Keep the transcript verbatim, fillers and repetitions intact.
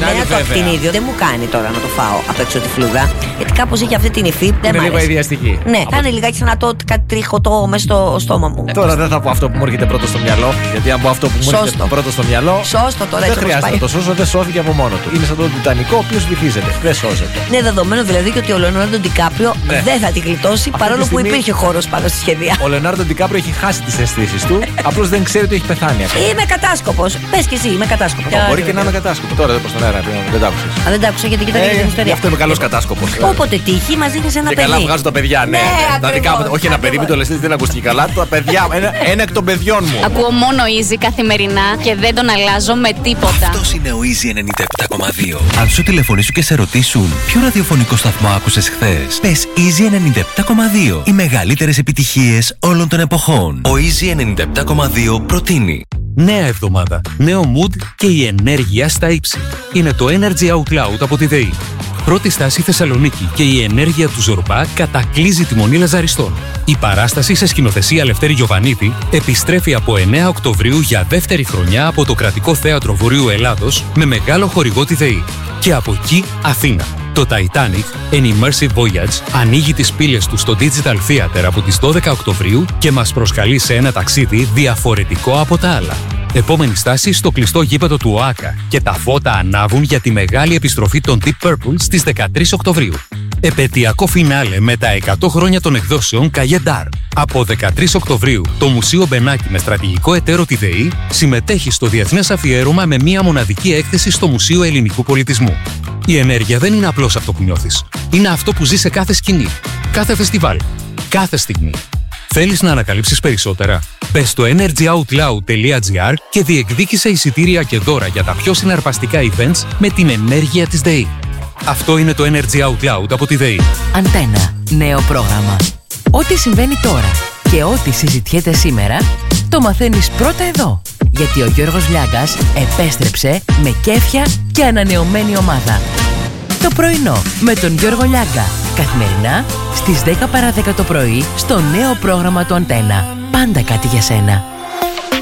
Εμένα το ακτινίδιο δεν μου κάνει τώρα να το φάω απ' έξω τη φλούδα. Γιατί κάπως έχει αυτή την υφή. Δεν είναι μ' λίγο αρέσει. ιδιαστική. Ναι, θα είναι λιγάκι σαν να το κάτι τριχωτό μέσα στο στόμα μου. Ε, τώρα δεν θα πω αυτό που μου έρχεται πρώτο στο μυαλό. Γιατί αν πω αυτό που μου Σώστο. έρχεται πρώτο στο μυαλό. Σώστο τώρα, δεν έτσι όπως χρειάζεται πάει. να το σώσω, δεν σώθηκε από μόνο του. Είναι σαν τον Τιτανικό, ο οποίος βυθίζεται. Δεν σώζεται. Ναι, δεδομένο δηλαδή και ότι ο Λεωνάρντο Ντικάπριο Ναι. δεν θα την γλιτώσει Αυτή παρόλο τη που στιγμή- υπήρχε χώρος πάνω στη σχεδία. Ο Λεωνάρντο Ντικάπριο έχει χάσει τις αισθήσεις του. Απλώς δεν ξέρει ότι έχει πεθάνει ακόμα. Είμαι κατάσκοπος. Πες και εσύ, είμαι κατάσκοπος. Μπορεί και να είμαι κατάσκοπο. Τώρα δεν προ τον αέρα, δεν τα άκουσες. Α, δεν τα άκουσα γιατί κοίταγα την Ε, γι' ιστορία. αυτό είμαι καλός κατάσκοπος. Όποτε τύχει, μας δίνεις ένα Και παιδί. καλά βγάζω τα παιδιά, ναι. Ναι, ναι. Τα δικά μου, ακριβώς, όχι ένα παιδί, μην το λες, δεν ακούστηκε καλά. Τα παιδιά, ένα, ένα εκ των παιδιών μου. Ακούω μόνο Easy καθημερινά και δεν τον αλλάζω με τίποτα. Αυτός είναι ο Easy ενενήντα επτά κόμμα δύο. Αν σου τηλεφωνήσουν και σε ρωτήσουν ποιο ραδιοφωνικό σταθμό άκουσες χθες, πες Easy ενενήντα επτά κόμμα δύο. Οι μεγαλύτερες επιτυχίες όλων των εποχών. Ο Easy ενενήντα επτά κόμμα δύο προτείνει. Νέα εβδομάδα, νέο mood και η ενέργεια στα ύψη. Είναι το Energy Out Loud από τη ΔΕΗ. Πρώτη στάση Θεσσαλονίκη και η ενέργεια του Ζορμπά κατακλείζει τη Μονή Λαζαριστών. Η παράσταση σε σκηνοθεσία Λευτέρη Γιοβανίδη επιστρέφει από εννέα Οκτωβρίου για δεύτερη χρονιά από το Κρατικό Θέατρο Βορείου Ελλάδος με μεγάλο χορηγό τη ΔΕΗ. Και από εκεί Αθήνα. Το Titanic, An Immersive Voyage, ανοίγει τις πύλες του στο Digital Theater από τις δώδεκα Οκτωβρίου και μας προσκαλεί σε ένα ταξίδι διαφορετικό από τα άλλα. Επόμενη στάση στο κλειστό γήπεδο του ΟΑΚΑ και τα φώτα ανάβουν για τη μεγάλη επιστροφή των Deep Purple στις δεκατρείς Οκτωβρίου. Επαιτειακό φινάλε με τα εκατό χρόνια των εκδόσεων Καγεντάρ. Από δεκατρείς Οκτωβρίου, το Μουσείο Μπενάκη με στρατηγικό εταίρο τη ΔΕΗ συμμετέχει στο διεθνές αφιέρωμα με μία μοναδική έκθεση στο Μουσείο Ελληνικού Πολιτισμού. Η ενέργεια δεν είναι απλώς αυτό που νιώθεις. Είναι αυτό που ζει σε κάθε σκηνή, κάθε φεστιβάλ, κάθε στιγμή. Θέλεις να ανακαλύψεις περισσότερα? Μπες στο energyoutloud τελεία gr και διεκδίκησε εισιτήρια και δώρα για τα πιο συναρπαστικά events με την ενέργεια της ΔΕΗ. Αυτό είναι το Energy Out Loud από τη ΔΕΗ. Αντένα. Νέο πρόγραμμα. Ό,τι συμβαίνει τώρα και ό,τι συζητιέται σήμερα, το μαθαίνεις πρώτα εδώ. Γιατί ο Γιώργος Λιάγκας επέστρεψε με κέφια και ανανεωμένη ομάδα. Το πρωινό με τον Γιώργο Λιάγκα. Καθημερινά στις δέκα παρά δέκα το πρωί στο νέο πρόγραμμα του Αντένα. Πάντα κάτι για σένα.